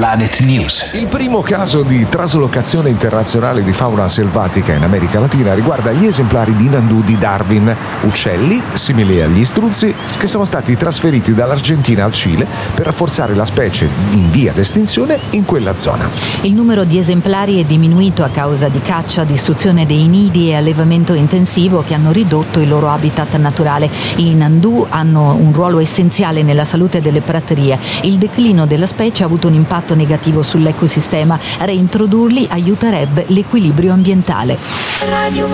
Planet News. Il primo caso di traslocazione internazionale di fauna selvatica in America Latina riguarda gli esemplari di Nandù di Darwin, uccelli simili agli struzzi che sono stati trasferiti dall'Argentina al Cile per rafforzare la specie in via d'estinzione in quella zona. Il numero di esemplari è diminuito a causa di caccia, distruzione dei nidi e allevamento intensivo che hanno ridotto il loro habitat naturale. I Nandù hanno un ruolo essenziale nella salute delle praterie. Il declino della specie ha avuto un impatto negativo sull'ecosistema. Reintrodurli aiuterebbe l'equilibrio ambientale.